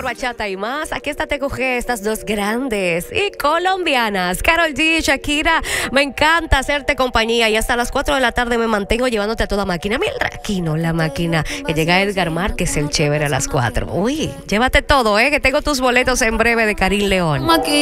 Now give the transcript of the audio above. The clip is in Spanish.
mejor bachata y más. Aquí está Te Coge, estas dos grandes y colombianas, Karol G, Shakira. Me encanta hacerte compañía y hasta las 4 de la tarde me mantengo llevándote a toda máquina. Milraquino, la máquina. Que llega Edgar Márquez, el chévere, a las 4. Uy, llévate todo, que tengo tus boletos en breve de Karim León.